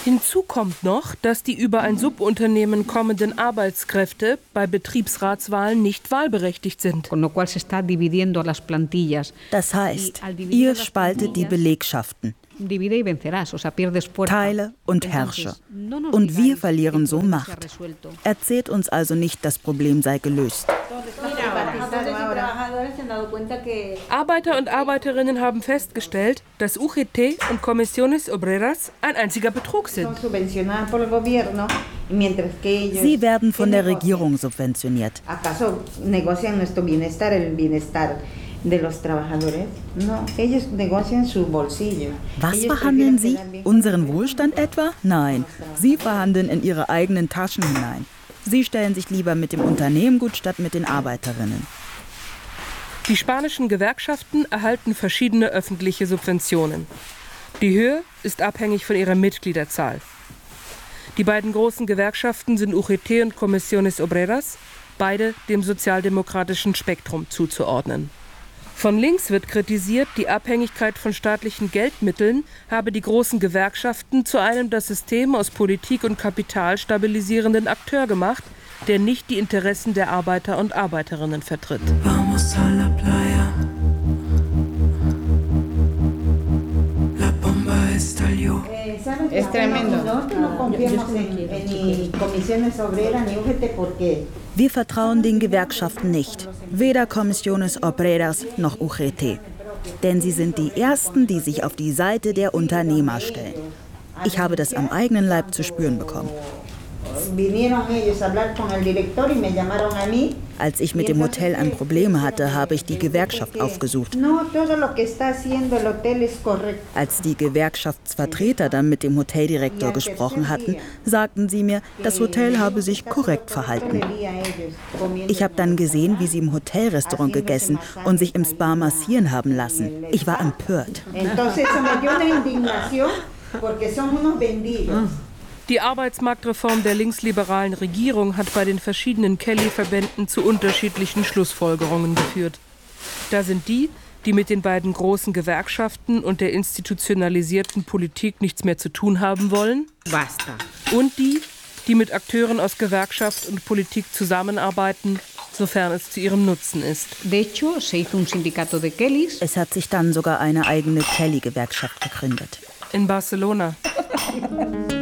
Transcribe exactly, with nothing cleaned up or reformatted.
Hinzu kommt noch, dass die über ein Subunternehmen kommenden Arbeitskräfte bei Betriebsratswahlen nicht wahlberechtigt sind. Das heißt, ihr spaltet die Belegschaften. Teile und herrsche. Und wir verlieren so Macht. Erzählt uns also nicht, das Problem sei gelöst. Arbeiter und Arbeiterinnen haben festgestellt, dass U G T und Comisiones Obreras ein einziger Betrug sind. Sie werden von der Regierung subventioniert. Was verhandeln Sie? Unseren Wohlstand etwa? Nein, Sie verhandeln in Ihre eigenen Taschen hinein. Sie stellen sich lieber mit dem Unternehmen gut statt mit den Arbeiterinnen. Die spanischen Gewerkschaften erhalten verschiedene öffentliche Subventionen. Die Höhe ist abhängig von ihrer Mitgliederzahl. Die beiden großen Gewerkschaften sind U G T und Comisiones Obreras, beide dem sozialdemokratischen Spektrum zuzuordnen. Von links wird kritisiert, die Abhängigkeit von staatlichen Geldmitteln habe die großen Gewerkschaften zu einem das System aus Politik und Kapital stabilisierenden Akteur gemacht, der nicht die Interessen der Arbeiter und Arbeiterinnen vertritt. Vamos a la playa. La bomba estalló. Es tremendo. Wir vertrauen den Gewerkschaften nicht, weder Comisiones Obreras noch U G T. Denn sie sind die Ersten, die sich auf die Seite der Unternehmer stellen. Ich habe das am eigenen Leib zu spüren bekommen. Als ich mit dem Hotel ein Problem hatte, habe ich die Gewerkschaft aufgesucht. Als die Gewerkschaftsvertreter dann mit dem Hoteldirektor gesprochen hatten, sagten sie mir, das Hotel habe sich korrekt verhalten. Ich habe dann gesehen, wie sie im Hotelrestaurant gegessen und sich im Spa massieren haben lassen. Ich war empört. Die Arbeitsmarktreform der linksliberalen Regierung hat bei den verschiedenen Kelly-Verbänden zu unterschiedlichen Schlussfolgerungen geführt. Da sind die, die mit den beiden großen Gewerkschaften und der institutionalisierten Politik nichts mehr zu tun haben wollen. Basta. Und die, die mit Akteuren aus Gewerkschaft und Politik zusammenarbeiten, sofern es zu ihrem Nutzen ist. Es hat sich dann sogar eine eigene Kelly-Gewerkschaft gegründet. In Barcelona.